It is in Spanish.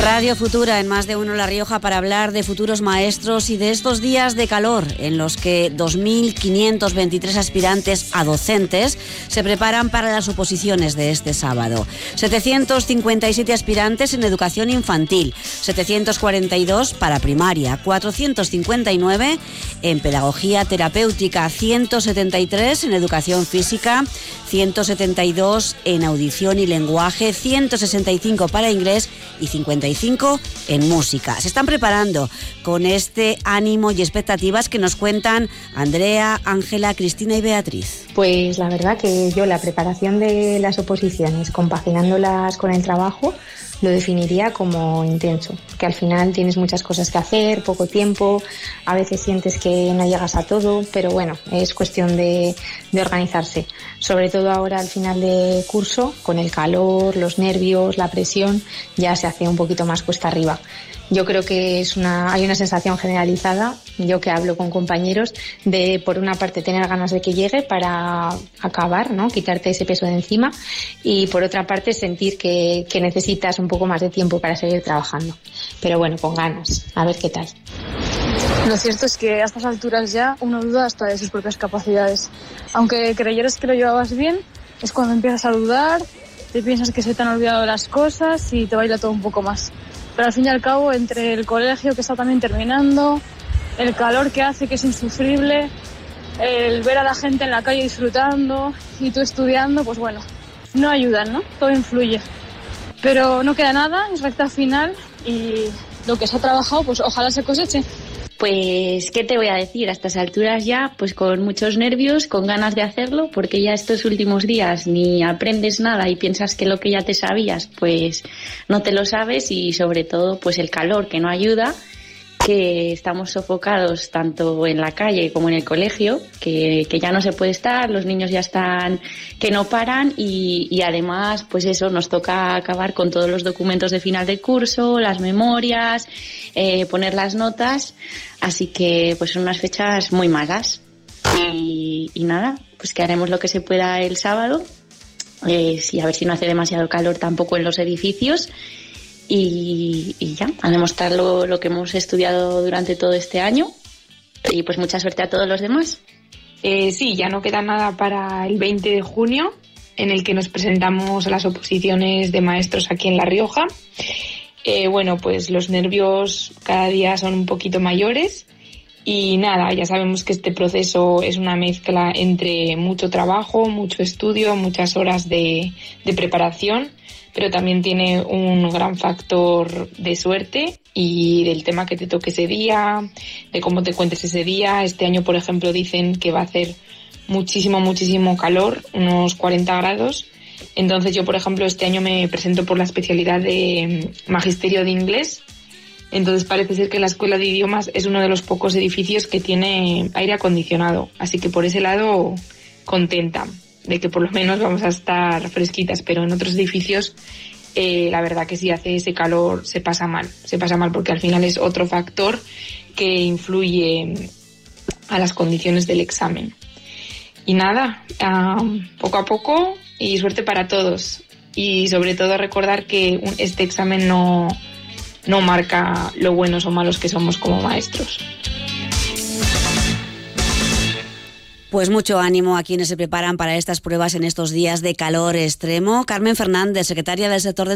Radio Futura en Más de Uno La Rioja para hablar de futuros maestros y de estos días de calor en los que 2.523 aspirantes a docentes se preparan para las oposiciones de este sábado. 757 aspirantes en educación infantil, 742 para primaria, 459 en pedagogía terapéutica, 173 en educación física, 172 en audición y lenguaje, 165 para inglés y 55 en música. Se están preparando con este ánimo y expectativas que nos cuentan Andrea, Ángela, Cristina y Beatriz. Pues la verdad que yo la preparación de las oposiciones, compaginándolas con el trabajo, lo definiría como intenso, que al final tienes muchas cosas que hacer, poco tiempo, a veces sientes que no llegas a todo, pero bueno, es cuestión de organizarse. Sobre todo ahora al final de curso, con el calor, los nervios, la presión, ya se hace un poquito más cuesta arriba. Yo creo que hay una sensación generalizada, yo que hablo con compañeros, de por una parte tener ganas de que llegue para acabar, ¿no? Quitarte ese peso de encima, y por otra parte sentir que necesitas un poco más de tiempo para seguir trabajando. Pero bueno, con ganas, a ver qué tal. Lo cierto es que a estas alturas ya uno duda hasta de sus propias capacidades. Aunque creyeras que lo llevabas bien, es cuando empiezas a dudar, te piensas que se te han olvidado las cosas y te baila todo un poco más. Pero al fin y al cabo, entre el colegio que está también terminando, el calor que hace que es insufrible, el ver a la gente en la calle disfrutando y tú estudiando, pues bueno, no ayudan, ¿no? Todo influye. Pero no queda nada, es recta final y lo que se ha trabajado, pues ojalá se coseche. Pues, ¿qué te voy a decir? A estas alturas ya, pues con muchos nervios, con ganas de hacerlo, porque ya estos últimos días ni aprendes nada y piensas que lo que ya te sabías, pues no te lo sabes, y sobre todo, pues el calor que no ayuda, que estamos sofocados tanto en la calle como en el colegio, que ya no se puede estar, los niños ya están que no paran, y además, pues eso, nos toca acabar con todos los documentos de final de curso, las memorias, poner las notas, así que pues son unas fechas muy malas. Y nada, pues que haremos lo que se pueda el sábado, y a ver si no hace demasiado calor tampoco en los edificios. Y ya, a demostrar lo que hemos estudiado durante todo este año, y pues mucha suerte a todos los demás. Sí, ya no queda nada para el 20 de junio, en el que nos presentamos a las oposiciones de maestros aquí en La Rioja. Bueno, pues los nervios cada día son un poquito mayores, y nada, ya sabemos que este proceso es una mezcla entre mucho trabajo, mucho estudio, muchas horas de preparación, pero también tiene un gran factor de suerte y del tema que te toque ese día, de cómo te cuentes ese día. Este año, por ejemplo, dicen que va a hacer muchísimo calor, unos 40 grados. Entonces yo, por ejemplo, este año me presento por la especialidad de Magisterio de Inglés. Entonces parece ser que la Escuela de Idiomas es uno de los pocos edificios que tiene aire acondicionado. Así que por ese lado, contenta de que por lo menos vamos a estar fresquitas, pero en otros edificios la verdad que si hace ese calor se pasa mal porque al final es otro factor que influye a las condiciones del examen. Y nada, poco a poco, y suerte para todos, y sobre todo recordar que este examen no marca lo buenos o malos que somos como maestros. Pues mucho ánimo a quienes se preparan para estas pruebas en estos días de calor extremo. Carmen Fernández, secretaria del sector del